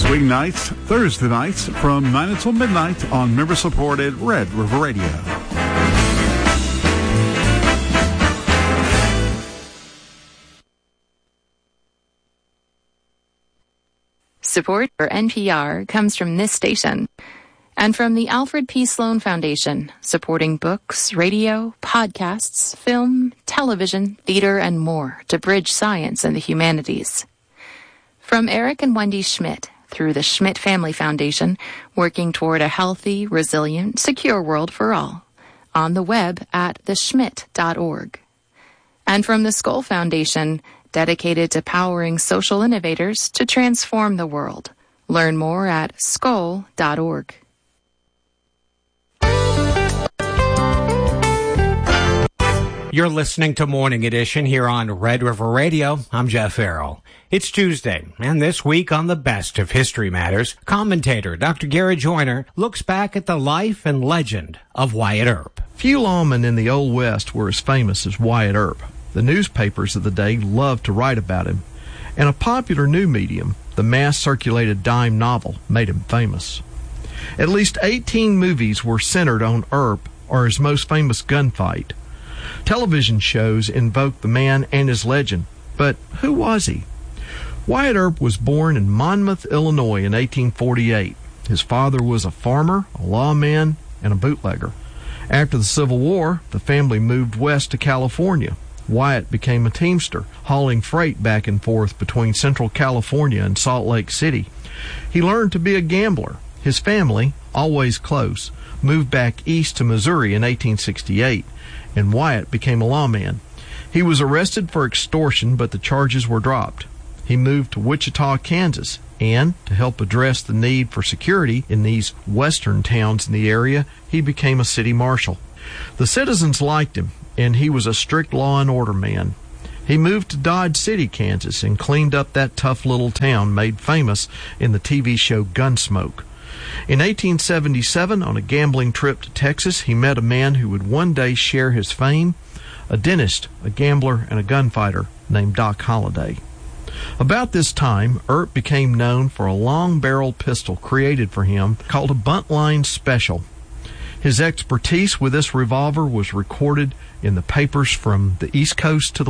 Weeknights, Thursday nights from 9 until midnight on member-supported Red River Radio. Support for NPR comes from this station and from the Alfred P. Sloan Foundation, supporting books, radio, podcasts, film, television, theater, and more to bridge science and the humanities. From Eric and Wendy Schmidt, through the Schmidt Family Foundation, working toward a healthy, resilient, secure world for all. On the web at theschmidt.org. And from the Skoll Foundation, dedicated to powering social innovators to transform the world. Learn more at skoll.org. You're listening to Morning Edition here on Red River Radio. I'm Jeff Farrell. It's Tuesday, and this week on the Best of History Matters, commentator Dr. Gary Joyner looks back at the life and legend of Wyatt Earp. Few lawmen in the Old West were as famous as Wyatt Earp. The newspapers of the day loved to write about him, and a popular new medium, the mass-circulated dime novel, made him famous. At least 18 movies were centered on Earp or his most famous gunfight. Television shows invoked the man and his legend, but who was he? Wyatt Earp was born in Monmouth, Illinois in 1848. His father was a farmer, a lawman, and a bootlegger. After the Civil War, the family moved west to California. Wyatt became a teamster, hauling freight back and forth between Central California and Salt Lake City. He learned to be a gambler. His family, always close, moved back east to Missouri in 1868, and Wyatt became a lawman. He was arrested for extortion, but the charges were dropped. He moved to Wichita, Kansas, and to help address the need for security in these western towns in the area, he became a city marshal. The citizens liked him, and he was a strict law and order man. He moved to Dodge City, Kansas, and cleaned up that tough little town made famous in the TV show Gunsmoke. In 1877, on a gambling trip to Texas, he met a man who would one day share his fame, a dentist, a gambler, and a gunfighter named Doc Holliday. About this time, Earp became known for a long-barreled pistol created for him called a Buntline Special. His expertise with this revolver was recorded in the papers from the East Coast to the